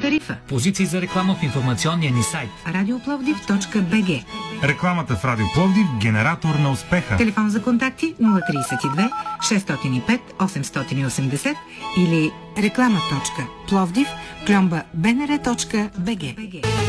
тарифа. Позиции за реклама в информационния ни сайт radioplовдив.bg. Рекламата в Радио Пловдив – генератор на успеха. Телефон за контакти 032 605 880 или реклама.пловдив @bnr.bg.